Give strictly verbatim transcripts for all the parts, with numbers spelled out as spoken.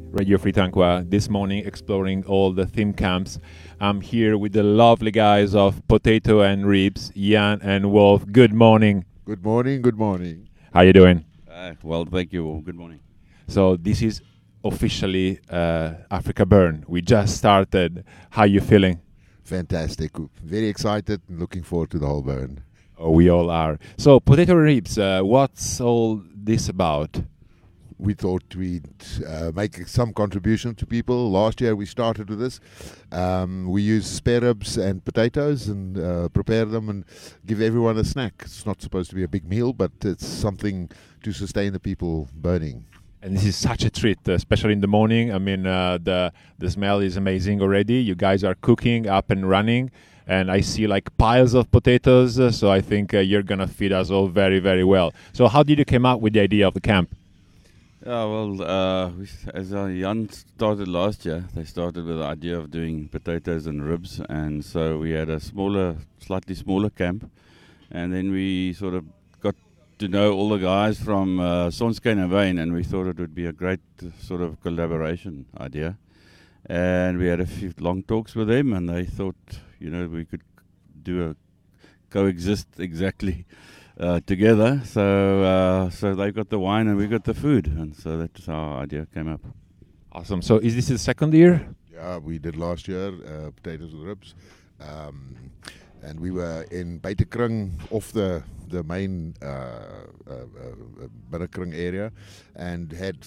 Radio Free Tanqua, this morning exploring all the theme camps. I'm here with the lovely guys of Potato and Ribs, Jan and Wolf. Good morning. Good morning, good morning. How you doing? Uh, well, thank you. Good morning. So this is officially uh, Africa Burn. We just started. How you feeling? Fantastic. Very excited and looking forward to the whole burn. Oh, we all are. So Potato and Ribs, uh, what's all this about? We thought we'd uh, make some contribution to people. Last year we started with this. Um, we use spare ribs and potatoes and uh, prepare them and give everyone a snack. It's not supposed to be a big meal, but it's something to sustain the people burning. And this is such a treat, uh, especially in the morning. I mean, uh, the the smell is amazing already. You guys are cooking, up and running, and I see like piles of potatoes. Uh, so I think uh, you're gonna feed us all very, very well. So how did you come up with the idea of the camp? Yeah, well, uh, we, as uh, Jan started last year, they started with the idea of doing potatoes and ribs, and so we had a smaller, slightly smaller camp, and then we sort of got to know all the guys from uh, Sonskyn and Wyn, and we thought it would be a great uh, sort of collaboration idea, and we had a few long talks with them, and they thought, you know, we could do a coexist exactly. Uh, together, so uh, so they got the wine and we got the food, and so that's how our idea came up. Awesome. So is this the second year? Yeah, we did last year, uh, potatoes and ribs. Um, and we were in Buitekring off the, the main uh, uh, uh, Binnekring area and had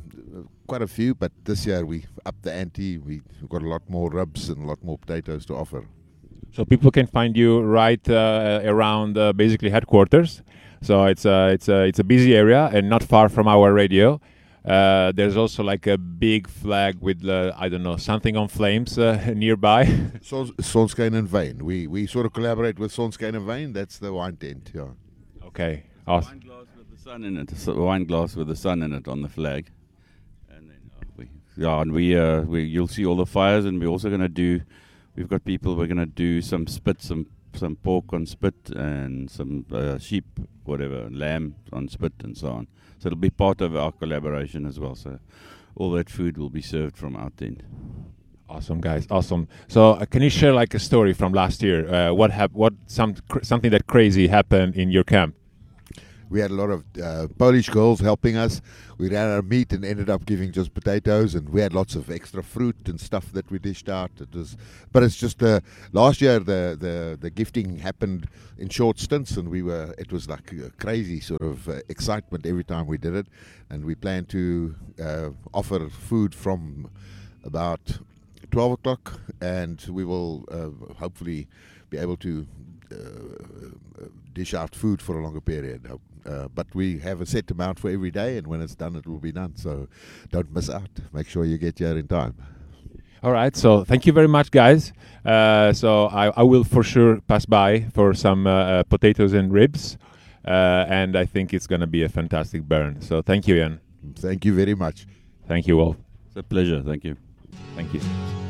quite a few, but this year we upped the ante. We got a lot more ribs and a lot more potatoes to offer. So people can find you right uh, around uh, basically headquarters. So it's a it's a it's a busy area and not far from our radio. Uh, there's also like a big flag with uh, I don't know, something on flames uh, nearby. Sons- Sonskyn and Wyn. We we sort of collaborate with Sonskyn and Wyn. That's the wine tent. Yeah. Okay. Awesome. Wine glass with the sun in it. So wine glass with the sun in it on the flag, and then uh, we yeah, and we uh, we you'll see all the fires, and we're also gonna do. We've got people. We're gonna do some spit, some some pork on spit, and some uh, sheep, whatever, lamb on spit, and so on. So it'll be part of our collaboration as well. So all that food will be served from our tent. Awesome, guys. Awesome. So uh, can you share like a story from last year? Uh, what hap- What some cr- something that crazy happened in your camp? We had a lot of uh, Polish girls helping us. We ran out of meat and ended up giving just potatoes, and we had lots of extra fruit and stuff that we dished out. It was, but it's just uh, last year the, the the gifting happened in short stints, and we were it was like a crazy sort of uh, excitement every time we did it, and we plan to uh, offer food from about twelve o'clock, and we will uh, hopefully be able to uh, dish out food for a longer period. Uh, but we have a set amount for every day, and when it's done, it will be done. So don't miss out. Make sure you get here in time. All right. So thank you very much, guys. Uh, so I, I will for sure pass by for some uh, uh, potatoes and ribs, uh, and I think it's going to be a fantastic burn. So thank you, Ian. Thank you very much. Thank you all. It's a pleasure. Thank you. Thank you.